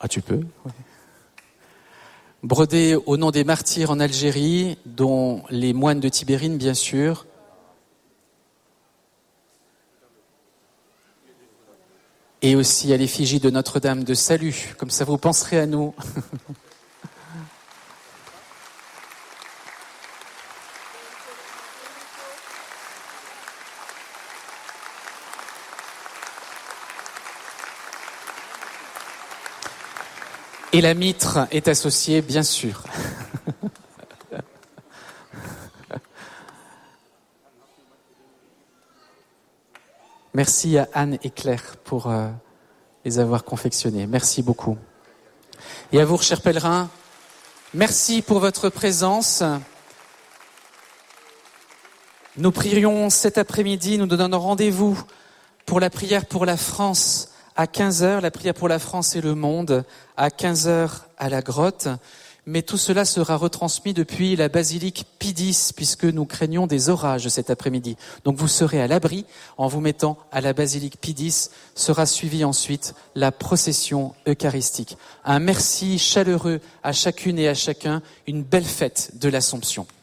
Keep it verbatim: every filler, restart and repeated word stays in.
Ah, tu peux. Oui. Brodé au nom des martyrs en Algérie, dont les moines de Tibérine, bien sûr. Et aussi à l'effigie de Notre-Dame de Salut, comme ça vous penserez à nous. Et la mitre est associée, bien sûr. Merci à Anne et Claire pour euh, les avoir confectionnés. Merci beaucoup. Et à vous, chers pèlerins, merci pour votre présence. Nous prions cet après-midi, nous nous donnons rendez-vous pour la prière pour la France à quinze heures, la prière pour la France et le monde, à quinze heures à la grotte. Mais tout cela sera retransmis depuis la basilique Pie X, puisque nous craignons des orages cet après-midi. Donc vous serez à l'abri en vous mettant à la basilique Pie X. Sera suivie ensuite la procession eucharistique. Un merci chaleureux à chacune et à chacun. Une belle fête de l'Assomption.